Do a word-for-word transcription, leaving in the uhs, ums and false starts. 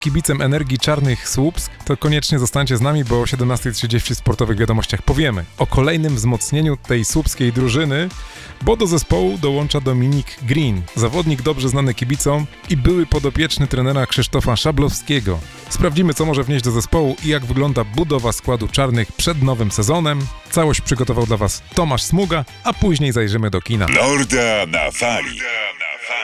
kibicem Energii Czarnych Słupsk, to koniecznie zostańcie z nami, bo o siedemnasta trzydzieści w sportowych wiadomościach powiemy o kolejnym wzmocnieniu tej słupskiej drużyny, bo do zespołu dołącza Dominik Green, zawodnik dobrze znany kibicom i były podopieczny trenera Krzysztofa Szablowskiego. Sprawdzimy, co może wnieść do zespołu i jak wygląda budowa składu czarnych przed nowym sezonem. Całość przygotował dla Was Tomasz Smuga, a później zajrzymy do kina. Norda na fali.